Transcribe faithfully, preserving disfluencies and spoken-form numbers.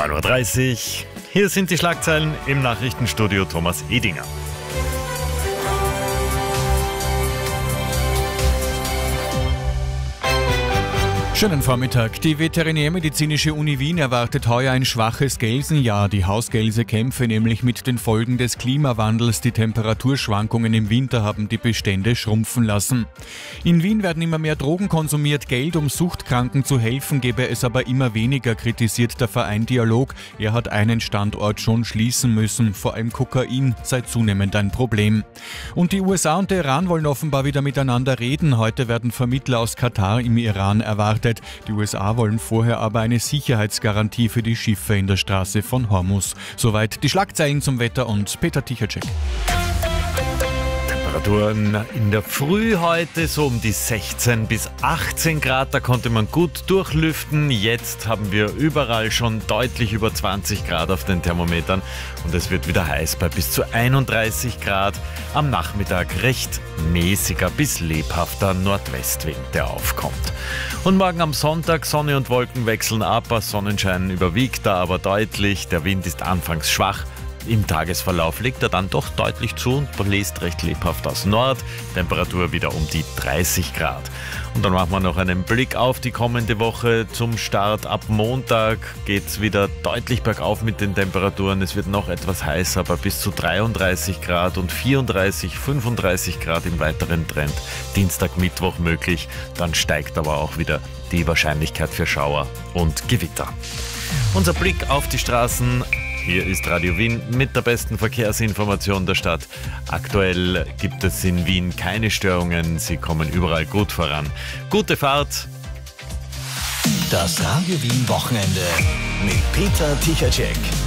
neun Uhr dreißig. Hier sind die Schlagzeilen im Nachrichtenstudio Thomas Edinger. Schönen Vormittag. Die Veterinärmedizinische Uni Wien erwartet heuer ein schwaches Gelsenjahr. Die Hausgelse kämpfe nämlich mit den Folgen des Klimawandels. Die Temperaturschwankungen im Winter haben die Bestände schrumpfen lassen. In Wien werden immer mehr Drogen konsumiert. Geld, um Suchtkranken zu helfen, gebe es aber immer weniger, kritisiert der Verein Dialog. Er hat einen Standort schon schließen müssen. Vor allem Kokain sei zunehmend ein Problem. Und die U S A und der Iran wollen offenbar wieder miteinander reden. Heute werden Vermittler aus Katar im Iran erwartet. Die U S A wollen vorher aber eine Sicherheitsgarantie für die Schiffe in der Straße von Hormuz. Soweit die Schlagzeilen zum Wetter und Peter Tichacek. Temperaturen in der Früh heute so um die sechzehn bis achtzehn Grad, da konnte man gut durchlüften. Jetzt haben wir überall schon deutlich über zwanzig Grad auf den Thermometern und es wird wieder heiß bei bis zu einunddreißig Grad. Am Nachmittag recht mäßiger bis lebhafter Nordwestwind, der aufkommt. Und morgen am Sonntag, Sonne und Wolken wechseln ab, Sonnenschein überwiegt da aber deutlich, der Wind ist anfangs schwach. Im Tagesverlauf legt er dann doch deutlich zu und bläst recht lebhaft aus Nord. Temperatur wieder um die dreißig Grad. Und dann machen wir noch einen Blick auf die kommende Woche. Zum Start ab Montag geht es wieder deutlich bergauf mit den Temperaturen. Es wird noch etwas heißer, aber bis zu dreiunddreißig Grad und vierunddreißig, fünfunddreißig Grad im weiteren Trend. Dienstag, Mittwoch möglich. Dann steigt aber auch wieder die Wahrscheinlichkeit für Schauer und Gewitter. Unser Blick auf die Straßen. Hier ist Radio Wien mit der besten Verkehrsinformation der Stadt. Aktuell gibt es in Wien keine Störungen, sie kommen überall gut voran. Gute Fahrt! Das Radio Wien Wochenende mit Peter Tichacek.